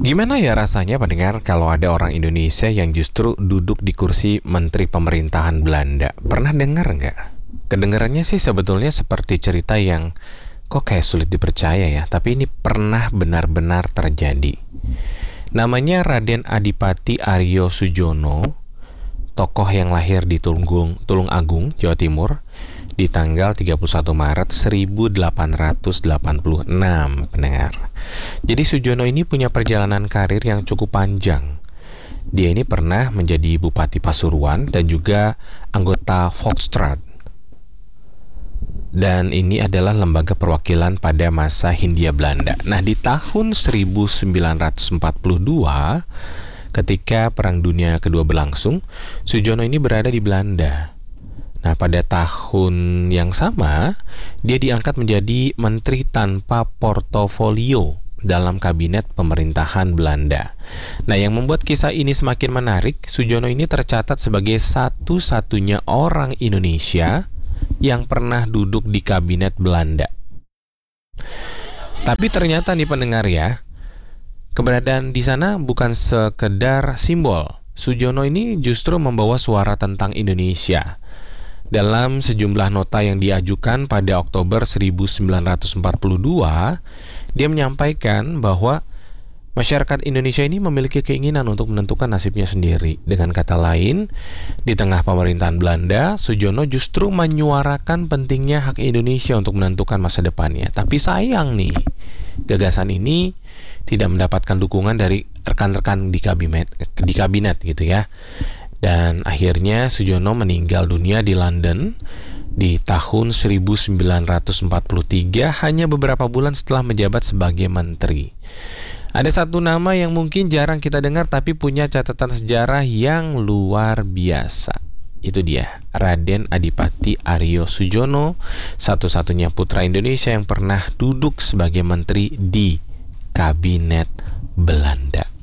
Gimana ya rasanya pendengar kalau ada orang Indonesia yang justru duduk di kursi Menteri Pemerintahan Belanda? Pernah dengar nggak? Kedengarannya sih sebetulnya seperti cerita yang kok kayak sulit dipercaya ya, tapi ini pernah benar-benar terjadi. Namanya Raden Adipati Aryo Sujono, tokoh yang lahir di Tulung Agung, Jawa Timur, di tanggal 31 Maret 1886, pendengar. Jadi Sujono ini punya perjalanan karir yang cukup panjang. Dia ini pernah menjadi Bupati Pasuruan dan juga anggota Volksraad. Dan ini adalah lembaga perwakilan pada masa Hindia Belanda. Nah, di tahun 1942, ketika Perang Dunia Kedua berlangsung, Sujono ini berada di Belanda. Nah, pada tahun yang sama, dia diangkat menjadi menteri tanpa portofolio dalam kabinet pemerintahan Belanda. Nah, yang membuat kisah ini semakin menarik, Sujono ini tercatat sebagai satu-satunya orang Indonesia yang pernah duduk di kabinet Belanda. Tapi ternyata nih pendengar ya, keberadaan di sana bukan sekedar simbol. Sujono ini justru membawa suara tentang Indonesia. Dalam sejumlah nota yang diajukan pada Oktober 1942, dia menyampaikan bahwa masyarakat Indonesia ini memiliki keinginan untuk menentukan nasibnya sendiri. Dengan kata lain, di tengah pemerintahan Belanda, Sujono justru menyuarakan pentingnya hak Indonesia untuk menentukan masa depannya. Tapi sayang nih, gagasan ini tidak mendapatkan dukungan dari rekan-rekan di kabinet gitu ya. Dan akhirnya Sujono meninggal dunia di London di tahun 1943, hanya beberapa bulan setelah menjabat sebagai menteri. Ada satu nama yang mungkin jarang kita dengar tapi punya catatan sejarah yang luar biasa. Itu dia, Raden Adipati Aryo Sujono, satu-satunya putra Indonesia yang pernah duduk sebagai menteri di kabinet Belanda.